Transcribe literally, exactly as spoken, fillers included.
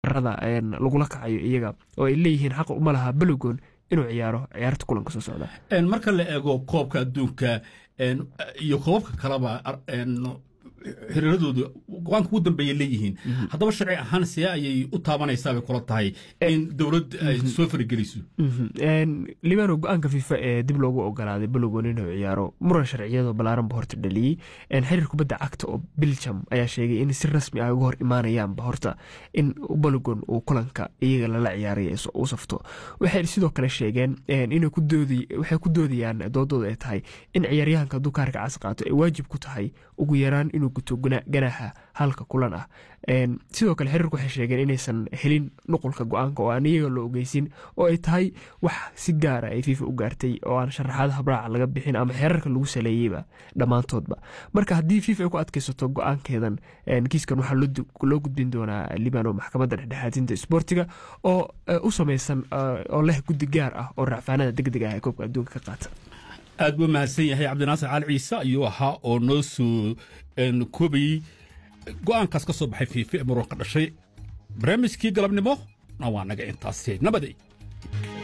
rada een lagula kacayo iyaga oo ay leeyihiin xaq uma laha Balogun inuu ciyaaro ciyaarta kulanka soo socda een marka la eego koobka adduunka een iyo koobka kalaba een xiriiradooda go'aanka ugu dambeeyay leeyihiin haddaba sharci ahaan si ay u taabanaysaa bay kula tahay in dawlad ay soo fargeliso een Libano go'aanka FIFA ee dib loogu ogolaaday Balogun inuu ciyaaro muran sharciyada balaaran horta dhaliyay een xiriir kubadda cagta oo Belgium ayaa sheegay in si rasmi ah uga hor imaanayaan horta in Balogun uu kulanka iyaga la ciyaaray oo safto waxay sidoo kale sheegeen in ku doodi waxay ku doodiyaan doodooda ay tahay in ciyaaryahanka dukaarka cas qaato ay waajib ku tahay ugu yaraan inuu guto ganaha halka kulan ah een sidoo kale xiriirku waxay sheegeen inaysan helin nuqulka go'aanka oo aan iyaga loo ogeysin oo ay tahay wax si gaar ah ay FIFA u gaartay oo aan sharaxaad habraac laga bixin ama xeerarka lagu saleeyayba dhamaantoodba marka haddii FIFA ay ku adkaysato go'aankeedan een kiiskan waxa loo gudbin doonaa Libano maxkamadda dhexdhexaadinta isboortiga oo u sameeysan oo leh guddi gaar ah oo racfaanada degdeg ah ee koobka adduunka ka qaata aad buu mahadsan yahay Cabdinaasir Cali Ciise ayuu ahaa oo noo soo koobay go'aankaas ka soo baxay FIFA ee muran ka dhashay barnaamijkii galabnimo waa naga intaas nabadey